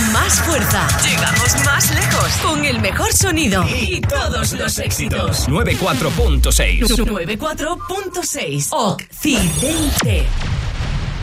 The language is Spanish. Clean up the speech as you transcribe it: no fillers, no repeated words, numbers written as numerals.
más fuerza. Llegamos más lejos. Con el mejor sonido. Y todos los éxitos. 94.6. 94.6. Occidente.